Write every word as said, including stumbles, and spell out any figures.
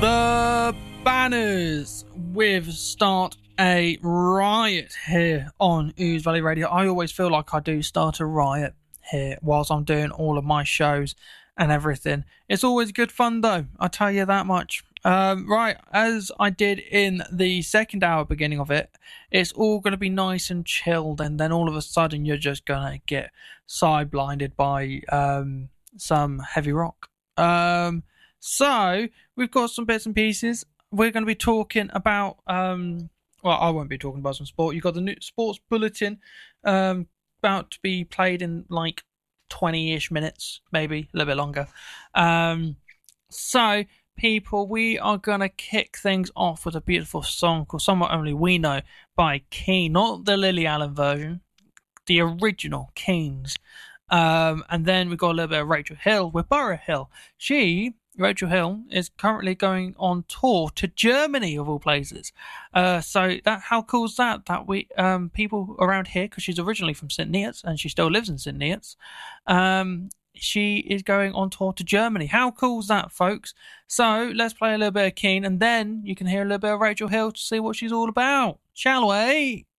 The Banners with Start a Riot here on Ooze Valley Radio. I always feel like I do start a riot here whilst I'm doing all of my shows and everything. It's always good fun though, I tell you that much. Um, right, as I did in the second hour beginning of it, it's all going to be nice and chilled, and then all of a sudden you're just going to get side-blinded by um, some heavy rock. Um, so, we've got some bits and pieces. We're going to be talking about, um, well, I won't be talking about some sport. You've got the new sports bulletin um, about to be played in like twenty-ish minutes, maybe a little bit longer. Um, so, people, we are going to kick things off with a beautiful song called Somewhere Only We Know by Keane, not the Lily Allen version, the original Keane's. Um, and then we've got a little bit of Rachel Hill with Borough Hill. She, Rachel Hill, is currently going on tour to Germany, of all places. Uh, so that how cool is that? That we um, people around here, because she's originally from Saint Neots and she still lives in Saint Neots, um, she is going on tour to Germany. How cool is that, folks? So let's play a little bit of Keane, and then you can hear a little bit of Rachel Hill to see what she's all about. Shall we?